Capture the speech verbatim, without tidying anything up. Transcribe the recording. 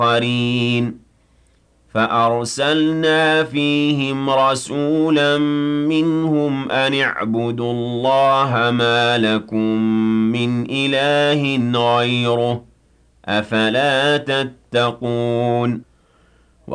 قَرِينٌ فَأَرْسَلْنَا فِيهِمْ رَسُولًا مِّنْهُمْ أَنِ اعْبُدُوا اللَّهَ مَا لَكُم مِّنْ إِلَٰهٍ غَيْرُهُ ۖ أَفَلَا تَتَّقُونَ